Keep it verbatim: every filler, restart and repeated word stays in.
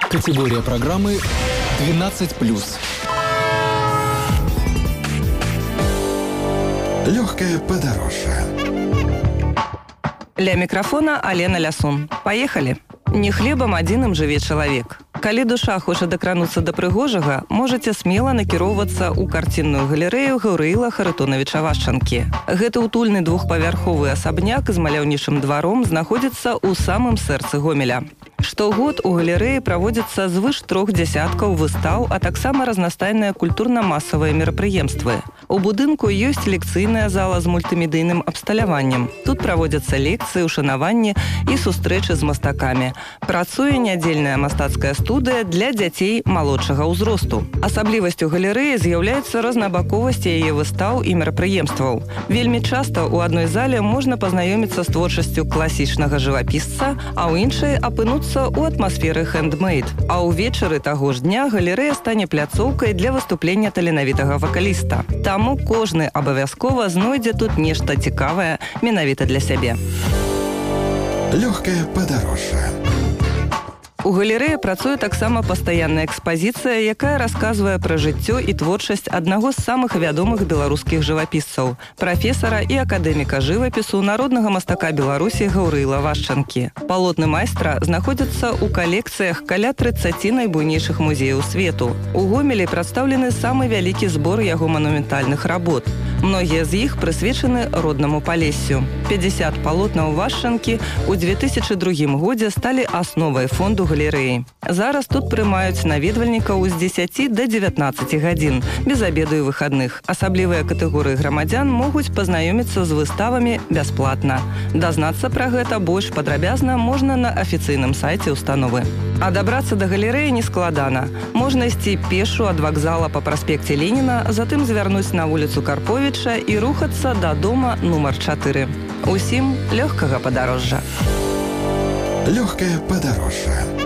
Категория программы двенадцать плюс. Легкое подорожье. Ля микрофона Алена Лясун. Поехали. Не хлебам адзіным жыве чалавек. Калі душа хоча дакрануцца да прыгожага, можаце смела накіроўвацца ў карцінную галерэю Гаўрыіла Харытонавіча Вашчанкі. Гэты утульны двухпавярховы асабняк з маляўнічым дваром знаходзіцца ў самым сэрцы Гомеля. Штогод у галерэі праводзяцца звыш трох дзясяткаў выстаў, а таксама разнастайныя культурна-масавыя мерапрыемствы. У будынку ёсць лекцыйная зала з мультымедыйным абсталяваннем. Тут праводзяцца лекцыі, ушанаванні і сустрэчы з мастакамі. Працуе нядзельная мастацкая студыя для дзяцей малодшага ўзросту. Асаблівасцю галерэі з'яўляецца рознабаковасць яе выстаў і мерапрыемстваў. Вельмі часта ў адной зале можна пазнаёміцца з творчасцю класічнага жывапісца, а ў іншай апынуцца ў атмасферы хэндмейд. А ўвечары таго ж дня галерэя стане пляцоўкай для выступлення таленавітага вакаліста. Таму кожны абавязкова знойдзе тут нешта цікавае менавіта для сябе. Легкое подорожье. У галерэі працуе таксама пастаянная экспазіцыя, якая расказвае пра жыццё і творчасць аднаго з самых вядомых беларускіх жывапісцаў, прафесара і акадэміка жывапісу, народнага мастака Беларусі Гаўрыіла Вашчанкі. Палотны майстра знаходзяцца ў калекцыях каля трыццаці найбуйнейшых музеяў свету. У Гомелі прадстаўлены самы вялікі збор яго манументальных работ. Многія з іх прысвечаны роднаму Палессю. пяцьдзясят палотнаў Вашчанкі ў две тысячы другім годзе сталі асновай фонду галерэі. Зараз тут прымаюць наведвальнікаў з дзесяці да дзевятнаццаці гадзін, без абеду і выхадных. Асаблівыя катэгорыі грамадзян могуць пазнаёміцца з выставамі бясплатна. Дазнацца пра гэта больш падрабязна можна на афіцыйным сайце установы. А дабрацца да галерэі нескладана. Можна ісці пешу ад вакзала па праспекце Леніна, затым звярнуць на вуліцу Карповіча і рухацца да дома нумар чатыры. Усім лёгкага падарожжа. Легкое подорожье.